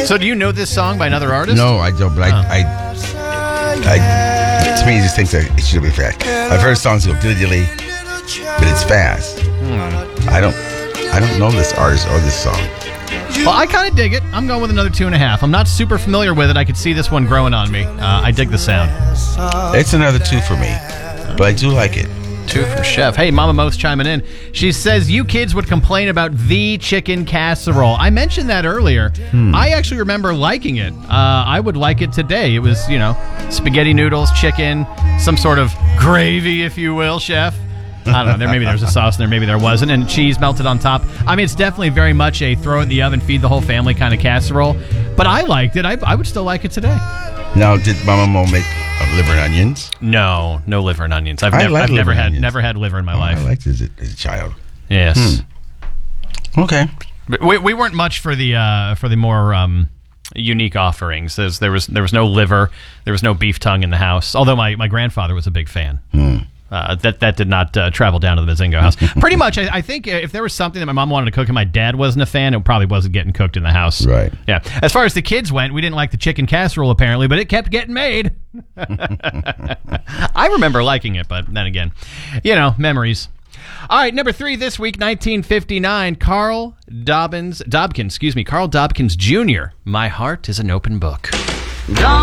So do you know this song by another artist? No, I don't. But I to me, it just thinks that it should be fast. I've heard songs go dilly dilly, but it's fast. I don't know this artist or this song. Well, I kind of dig it. I'm going with another 2.5. I'm not super familiar with it. I could see this one growing on me. I dig the sound. It's another 2 for me, but I do like it. 2 from Chef. Hey, Mama Mo's chiming in. She says, you kids would complain about the chicken casserole. I mentioned that earlier. I actually remember liking it. I would like it today. It was, spaghetti noodles, chicken, some sort of gravy, if you will, Chef. I don't know. Maybe there was a sauce in there, maybe there wasn't, and cheese melted on top. I mean, it's definitely very much a throw it in the oven, feed the whole family kind of casserole. But I liked it. I would still like it today. Now, did Mama Mo make liver and onions? No liver and onions. I've like never onions. had liver in my life. I liked it as a child. Yes. Okay. But we weren't much for the more unique offerings. There was no liver, there was no beef tongue in the house. Although my grandfather was a big fan. That did not travel down to the Mazingo house. Pretty much, I think if there was something that my mom wanted to cook and my dad wasn't a fan, it probably wasn't getting cooked in the house. Right. Yeah. As far as the kids went, we didn't like the chicken casserole apparently, but it kept getting made. I remember liking it, but then again, memories. All right, number 3 this week, 1959, Carl Dobkins Jr., My Heart is an Open Book.